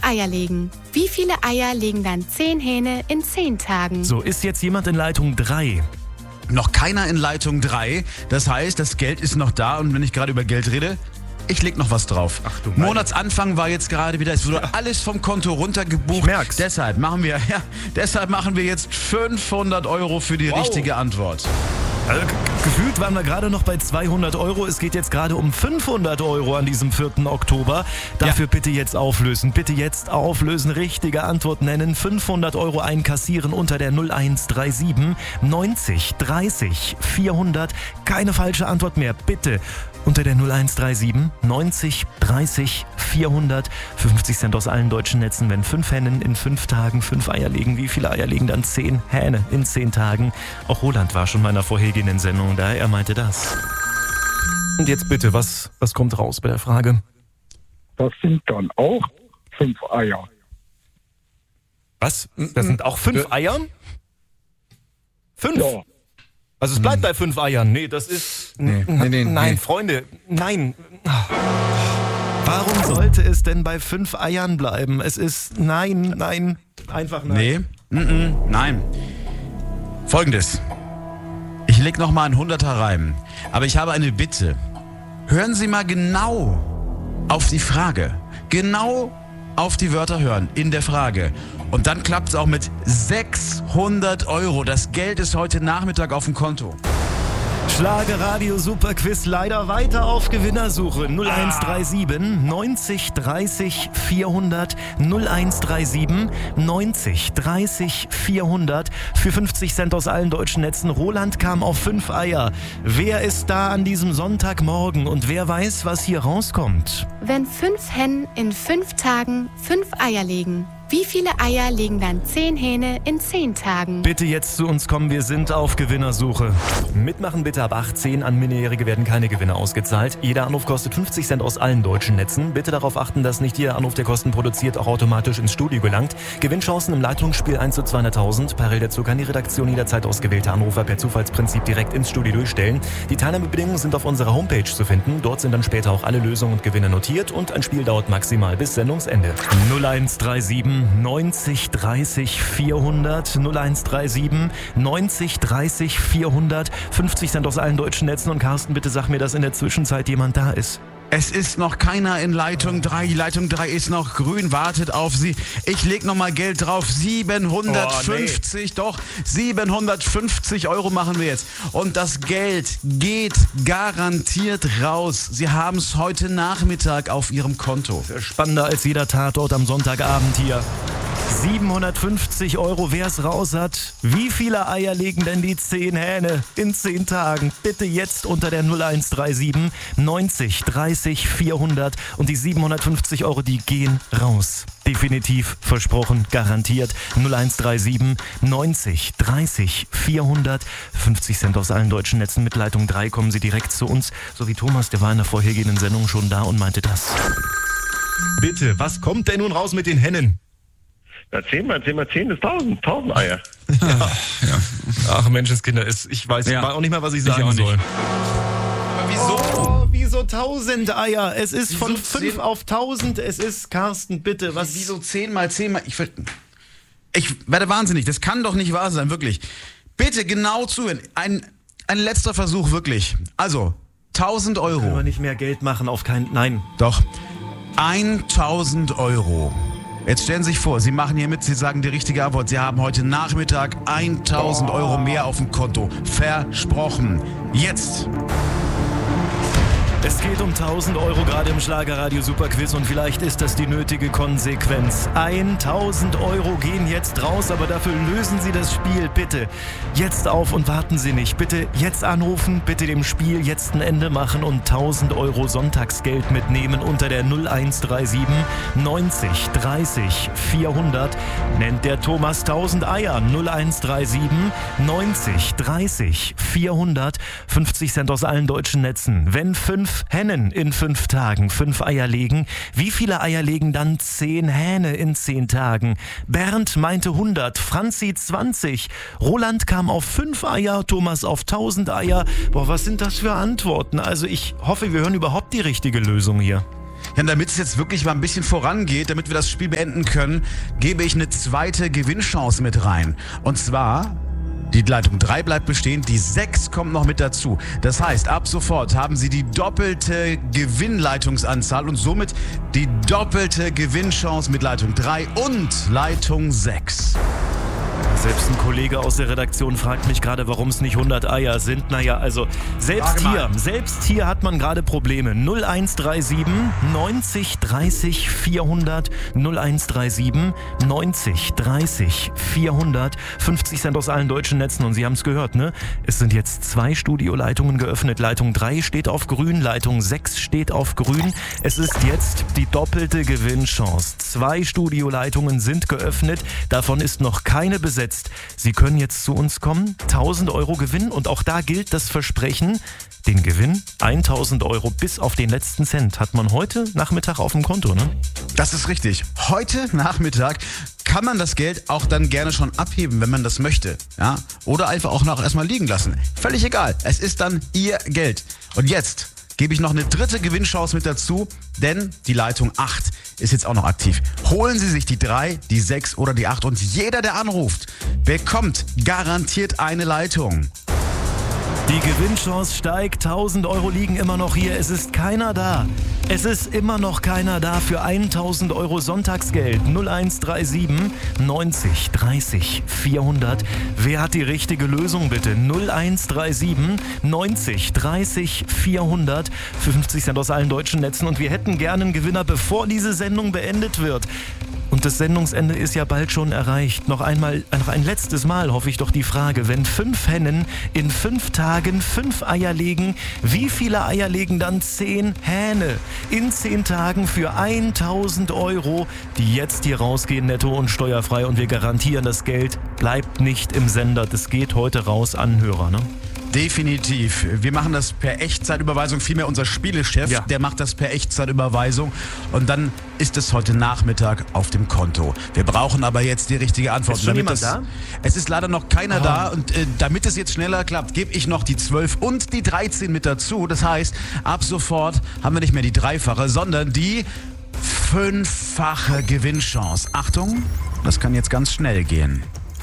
Eier legen. Wie viele Eier legen dann 10 Hähne in 10 Tagen? So, ist jetzt jemand in Leitung 3? Noch keiner in Leitung 3. Das heißt, das Geld ist noch da und wenn ich gerade über Geld rede, ich leg noch was drauf. Ach du meine. Monatsanfang war jetzt gerade wieder, es wurde alles vom Konto runtergebucht. Ich merk's. Deshalb machen wir jetzt 500 Euro für die richtige Antwort. Also, gefühlt waren wir gerade noch bei 200 Euro. Es geht jetzt gerade um 500 Euro an diesem 4. Oktober. Dafür bitte jetzt auflösen. Bitte jetzt auflösen. Richtige Antwort nennen. 500 Euro einkassieren unter der 0137 90 30 400. Keine falsche Antwort mehr. Bitte unter der 0137 90 30 400. 50 Cent aus allen deutschen Netzen. Wenn 5 Hennen in 5 Tagen 5 Eier legen, wie viele Eier legen dann 10 Hähne in 10 Tagen? Auch Roland war schon meiner vorhergehenden Sendung da. Er meinte das. Und jetzt bitte, was kommt raus bei der Frage? Das sind dann auch 5 Eier. Was? Das sind auch 5 Eier? 5? Ja. Also es bleibt bei 5 Eiern. Nee, das ist... Nee. Nein, Freunde, nein. Warum sollte es denn bei 5 Eiern bleiben? Es ist... Nein, einfach nein. Nein. Folgendes. Ich leg noch mal einen 100er rein. Aber ich habe eine Bitte. Hören Sie mal genau auf die Frage. Genau auf die Wörter hören in der Frage. Und dann klappt es auch mit 600 Euro. Das Geld ist heute Nachmittag auf dem Konto. Schlagerradio Superquiz leider weiter auf Gewinnersuche. 0137 90 30 400 0137 90 30 400 für 50 Cent aus allen deutschen Netzen. Roland kam auf 5 Eier. Wer ist da an diesem Sonntagmorgen und wer weiß, was hier rauskommt? Wenn 5 Hennen in 5 Tagen 5 Eier legen, wie viele Eier legen dann 10 Hähne in 10 Tagen? Bitte jetzt zu uns kommen, wir sind auf Gewinnersuche. Mitmachen bitte ab 18, an Minderjährige werden keine Gewinne ausgezahlt. Jeder Anruf kostet 50 Cent aus allen deutschen Netzen. Bitte darauf achten, dass nicht jeder Anruf, der Kosten produziert, auch automatisch ins Studio gelangt. Gewinnchancen im Leitungsspiel 1 zu 200.000. Parallel dazu kann die Redaktion jederzeit ausgewählte Anrufer per Zufallsprinzip direkt ins Studio durchstellen. Die Teilnahmebedingungen sind auf unserer Homepage zu finden. Dort sind dann später auch alle Lösungen und Gewinne notiert und ein Spiel dauert maximal bis Sendungsende. 0137 90 30 400 0137 90 30 400 50 Cent aus allen deutschen Netzen und Carsten, bitte sag mir, dass in der Zwischenzeit jemand da ist. Es ist noch keiner in Leitung 3. Die Leitung 3 ist noch grün, wartet auf Sie. Ich leg noch mal Geld drauf. 750, doch. 750 Euro machen wir jetzt. Und das Geld geht garantiert raus. Sie haben es heute Nachmittag auf Ihrem Konto. Spannender als jeder Tatort am Sonntagabend hier. 750 Euro, wer es raus hat. Wie viele Eier legen denn die 10 Hähne in 10 Tagen? Bitte jetzt unter der 0137 90 30 400 und die 750 Euro, die gehen raus. Definitiv, versprochen, garantiert. 0137 90 30 400 50 Cent aus allen deutschen Netzen. Mit Leitung 3 kommen Sie direkt zu uns. So wie Thomas, der war in der vorhergehenden Sendung schon da und meinte das. Bitte, was kommt denn nun raus mit den Hennen? Ja, 10 mal 10 mal 10 ist 1000 Eier. Ja. Ach Menschenskinder, ich weiß auch nicht mal, was ich sagen soll. Aber wieso? Oh, wieso 1000 Eier? Es ist von 5 auf 1000. Es ist, Carsten, bitte, was? Wieso 10 mal 10 mal... Ich werde wahnsinnig. Das kann doch nicht wahr sein, wirklich. Bitte genau zuhören. Ein letzter Versuch, wirklich. Also, 1000 Euro. Können wir nicht mehr Geld machen auf keinen... Nein. Doch. 1000 Euro. Jetzt stellen Sie sich vor, Sie machen hier mit, Sie sagen die richtige Antwort. Sie haben heute Nachmittag 1000 Euro mehr auf dem Konto. Versprochen. Jetzt. Es geht um 1000 Euro gerade im Schlagerradio Superquiz und vielleicht ist das die nötige Konsequenz. 1000 Euro gehen jetzt raus, aber dafür lösen Sie das Spiel bitte jetzt auf und warten Sie nicht. Bitte jetzt anrufen, bitte dem Spiel jetzt ein Ende machen und 1000 Euro Sonntagsgeld mitnehmen unter der 0137 90 30 400. Nennt der Thomas 1000 Eier. 0137 90 30 400. 50 Cent aus allen deutschen Netzen. Wenn 5 Hennen in 5 Tagen 5 Eier legen, wie viele Eier legen dann 10 Hähne in 10 Tagen? Bernd meinte 100, Franzi 20, Roland kam auf 5 Eier, Thomas auf 1000 Eier. Boah, was sind das für Antworten? Also ich hoffe, wir hören überhaupt die richtige Lösung hier. Ja, damit es jetzt wirklich mal ein bisschen vorangeht, damit wir das Spiel beenden können, gebe ich eine zweite Gewinnchance mit rein. Und zwar, die Leitung 3 bleibt bestehen, die 6 kommt noch mit dazu. Das heißt, ab sofort haben Sie die doppelte Gewinnleitungsanzahl und somit die doppelte Gewinnchance mit Leitung 3 und Leitung 6. Selbst ein Kollege aus der Redaktion fragt mich gerade, warum es nicht 100 Eier sind. Naja, also selbst hier hat man gerade Probleme. 0137 90 30 400 0137 90 30 400 50 Cent aus allen deutschen Netzen. Und Sie haben es gehört, ne? Es sind jetzt 2 Studioleitungen geöffnet. Leitung 3 steht auf grün, Leitung 6 steht auf grün. Es ist jetzt die doppelte Gewinnchance. 2 Studioleitungen sind geöffnet. Davon ist noch keine besetzt. Sie können jetzt zu uns kommen, 1000 Euro gewinnen und auch da gilt das Versprechen, den Gewinn, 1000 Euro bis auf den letzten Cent, hat man heute Nachmittag auf dem Konto, ne? Das ist richtig. Heute Nachmittag kann man das Geld auch dann gerne schon abheben, wenn man das möchte. Ja? Oder einfach auch noch erstmal liegen lassen. Völlig egal. Es ist dann Ihr Geld. Und jetzt gebe ich noch eine dritte Gewinnchance mit dazu, denn die Leitung 8 ist jetzt auch noch aktiv. Holen Sie sich die 3, die 6 oder die 8 und jeder, der anruft, bekommt garantiert eine Leitung. Die Gewinnchance steigt, 1000 Euro liegen immer noch hier, es ist keiner da. Es ist immer noch keiner da für 1000 Euro Sonntagsgeld. 0137 90 30 400. Wer hat die richtige Lösung bitte? 0137 90 30 400 für 50 Cent aus allen deutschen Netzen. Und wir hätten gerne einen Gewinner, bevor diese Sendung beendet wird. Und das Sendungsende ist ja bald schon erreicht. Noch ein letztes Mal hoffe ich doch die Frage, wenn 5 Hennen in 5 Tagen 5 Eier legen, wie viele Eier legen dann 10 Hähne? In 10 Tagen für 1000 Euro, die jetzt hier rausgehen, netto und steuerfrei. Und wir garantieren, das Geld bleibt nicht im Sender. Das geht heute raus an Hörer, ne? Definitiv. Wir machen das per Echtzeitüberweisung, vielmehr unser Spielechef, der macht das per Echtzeitüberweisung und dann ist es heute Nachmittag auf dem Konto. Wir brauchen aber jetzt die richtige Antwort. Ist schon jemand da? Es ist leider noch keiner da und damit es jetzt schneller klappt, gebe ich noch die 12 und die 13 mit dazu. Das heißt, ab sofort haben wir nicht mehr die dreifache, sondern die 5-fache Gewinnchance. Achtung, das kann jetzt ganz schnell gehen.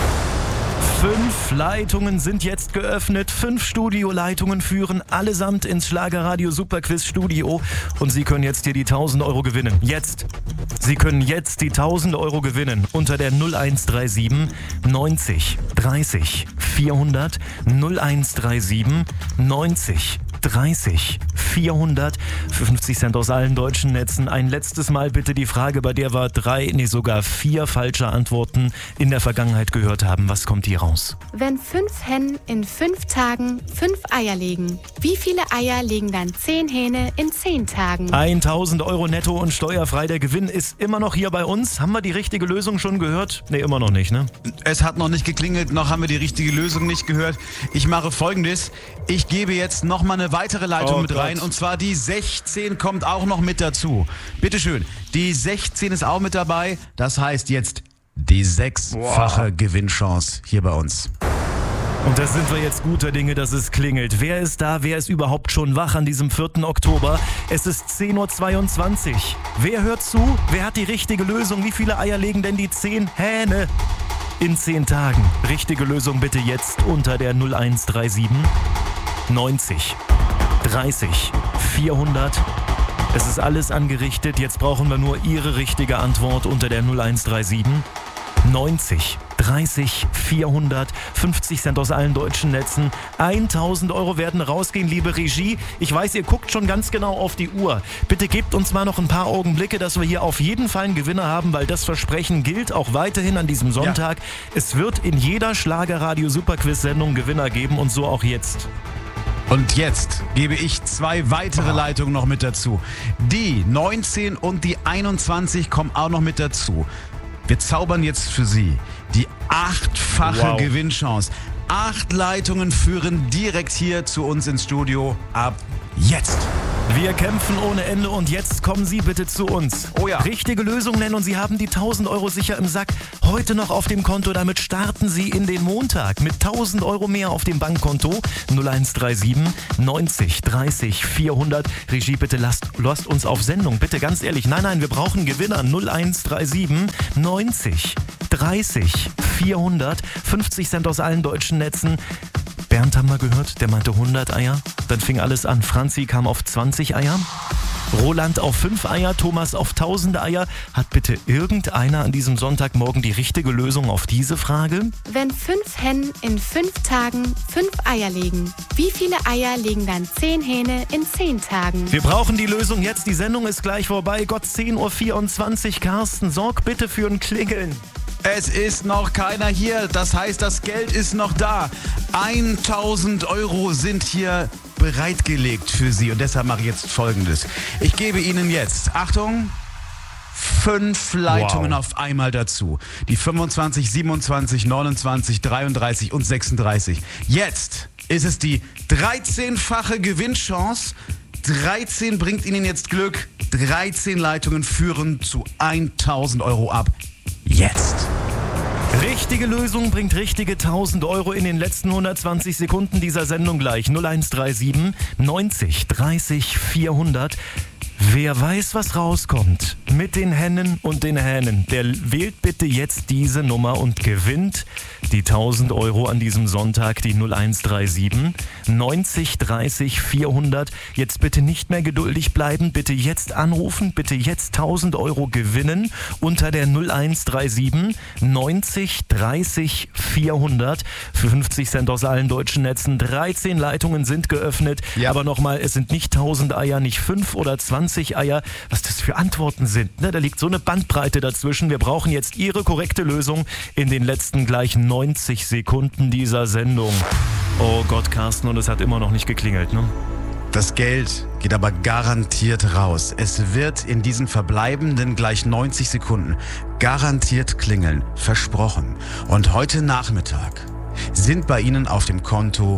5 Leitungen sind jetzt geöffnet, 5 Studioleitungen führen allesamt ins Schlagerradio Superquiz Studio und Sie können jetzt hier die 1000 Euro gewinnen. Jetzt! Sie können jetzt die 1000 Euro gewinnen unter der 0137 90 30 400 0137 90 30 400 für 50 Cent aus allen deutschen Netzen. Ein letztes Mal bitte die Frage, bei der wir 4 falsche Antworten in der Vergangenheit gehört haben. Was kommt hier raus? Wenn 5 Hennen in 5 Tagen 5 Eier legen, wie viele Eier legen dann 10 Hähne in 10 Tagen? 1000 Euro netto und steuerfrei. Der Gewinn ist immer noch hier bei uns. Haben wir die richtige Lösung schon gehört? Nee, immer noch nicht, ne? Es hat noch nicht geklingelt, noch haben wir die richtige Lösung nicht gehört. Ich mache Folgendes. Ich gebe jetzt noch mal eine weitere Leitung mit rein und zwar die 16 kommt auch noch mit dazu. Bitteschön, die 16 ist auch mit dabei. Das heißt jetzt die 6-fache Gewinnchance hier bei uns. Und da sind wir jetzt guter Dinge, dass es klingelt. Wer ist da? Wer ist überhaupt schon wach an diesem 4. Oktober? Es ist 10:22 Uhr. Wer hört zu? Wer hat die richtige Lösung? Wie viele Eier legen denn die 10 Hähne in 10 Tagen? Richtige Lösung bitte jetzt unter der 0137 90 30 400. Es ist alles angerichtet. Jetzt brauchen wir nur Ihre richtige Antwort unter der 0137 90 30 400, 50 Cent aus allen deutschen Netzen. 1000 Euro werden rausgehen, liebe Regie. Ich weiß, ihr guckt schon ganz genau auf die Uhr. Bitte gebt uns mal noch ein paar Augenblicke, dass wir hier auf jeden Fall einen Gewinner haben, weil das Versprechen gilt auch weiterhin an diesem Sonntag. Ja. Es wird in jeder Schlagerradio-Superquiz-Sendung Gewinner geben und so auch jetzt. Und jetzt gebe ich 2 weitere Leitungen noch mit dazu. Die 19 und die 21 kommen auch noch mit dazu. Wir zaubern jetzt für Sie die 8-fache Gewinnchance. 8 Leitungen führen direkt hier zu uns ins Studio ab jetzt. Wir kämpfen ohne Ende und jetzt kommen Sie bitte zu uns. Oh ja. Richtige Lösung nennen und Sie haben die 1.000 Euro sicher im Sack. Heute noch auf dem Konto, damit starten Sie in den Montag mit 1.000 Euro mehr auf dem Bankkonto. 0137 90 30 400. Regie, bitte lasst uns auf Sendung. Bitte ganz ehrlich, nein, wir brauchen Gewinner. 0137 90 30 400. 50 Cent aus allen deutschen Netzen. Bernd haben wir gehört, der meinte 100 Eier. Dann fing alles an. Franzi kam auf 20 Eier. Roland auf 5 Eier, Thomas auf 1000 Eier. Hat bitte irgendeiner an diesem Sonntagmorgen die richtige Lösung auf diese Frage? Wenn 5 Hennen in 5 Tagen 5 Eier legen, wie viele Eier legen dann 10 Hähne in 10 Tagen? Wir brauchen die Lösung jetzt. Die Sendung ist gleich vorbei. Gott, 10.24 Uhr. Carsten, sorg bitte für ein Klingeln. Es ist noch keiner hier, das heißt, das Geld ist noch da. 1.000 Euro sind hier bereitgelegt für Sie und deshalb mache ich jetzt Folgendes. Ich gebe Ihnen jetzt, Achtung, 5 Leitungen auf einmal dazu. Die 25, 27, 29, 33 und 36. Jetzt ist es die 13-fache Gewinnchance. 13 bringt Ihnen jetzt Glück. 13 Leitungen führen zu 1.000 Euro ab. Jetzt. Richtige Lösung bringt richtige 1.000 Euro in den letzten 120 Sekunden dieser Sendung gleich. 0137 90 30 400. Wer weiß, was rauskommt mit den Hennen und den Hähnen, der wählt bitte jetzt diese Nummer und gewinnt die 1.000 Euro an diesem Sonntag, die 0137 90 30 400. Jetzt bitte nicht mehr geduldig bleiben, bitte jetzt anrufen, bitte jetzt 1.000 Euro gewinnen unter der 0137 90 30 400 für 50 Cent aus allen deutschen Netzen. 13 Leitungen sind geöffnet, Ja. Aber nochmal, es sind nicht 1.000 Eier, nicht 5 oder 20 Eier, was das für Antworten sind. Ne? Da liegt so eine Bandbreite dazwischen. Wir brauchen jetzt Ihre korrekte Lösung in den letzten gleich 90 Sekunden dieser Sendung. Oh Gott, Carsten, und es hat immer noch nicht geklingelt, ne? Das Geld geht aber garantiert raus. Es wird in diesen verbleibenden gleich 90 Sekunden garantiert klingeln. Versprochen. Und heute Nachmittag sind bei Ihnen auf dem Konto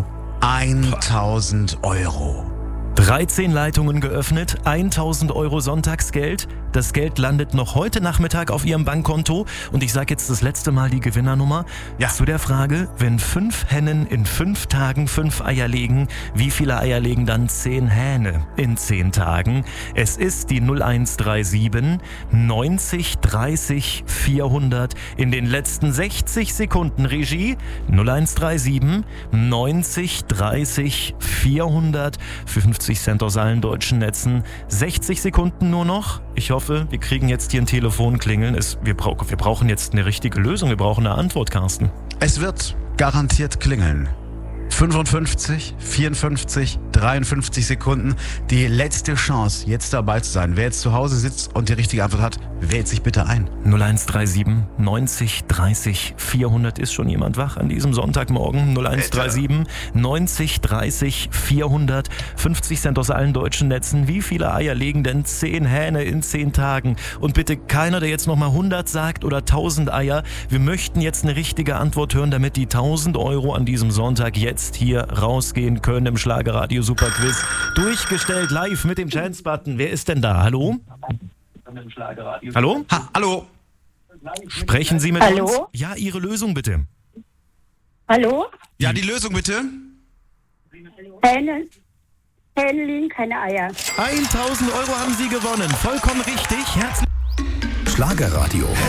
1.000 Euro. 13 Leitungen geöffnet, 1.000 Euro Sonntagsgeld. Das Geld landet noch heute Nachmittag auf Ihrem Bankkonto. Und ich sage jetzt das letzte Mal die Gewinnernummer. Ja. Zu der Frage, wenn 5 Hennen in 5 Tagen 5 Eier legen, wie viele Eier legen dann 10 Hähne in 10 Tagen? Es ist die 0137 90 30 400 in den letzten 60 Sekunden. Regie 0137 90 30 400 für 50 Cent aus allen deutschen Netzen. 60 Sekunden nur noch. Ich hoffe, wir kriegen jetzt hier ein Telefonklingeln. Wir brauchen jetzt eine richtige Lösung. Wir brauchen eine Antwort, Carsten. Es wird garantiert klingeln. 55, 54, 53 Sekunden. Die letzte Chance, jetzt dabei zu sein. Wer jetzt zu Hause sitzt und die richtige Antwort hat, wählt sich bitte ein. 0137 90 30 400. Ist schon jemand wach an diesem Sonntagmorgen? 0137 90 30 400. 50 Cent aus allen deutschen Netzen. Wie viele Eier legen denn 10 Hähne in 10 Tagen? Und bitte keiner, der jetzt nochmal 100 sagt oder 1000 Eier. Wir möchten jetzt eine richtige Antwort hören, damit die 1.000 Euro an diesem Sonntag jetzt hier rausgehen können im Schlagerradio Superquiz. Durchgestellt live mit dem Chance-Button. Wer ist denn da? Hallo? Hallo? Hallo? Sprechen Sie mit uns? Ja, Ihre Lösung bitte. Hallo? Ja, die Lösung bitte? Hähne legen keine Eier. 1.000 Euro haben Sie gewonnen. Vollkommen richtig. Herzlichen Schlagerradio.